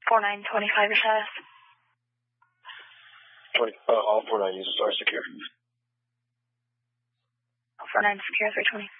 4925 your status. All 49 users are secure. 49 secure 320.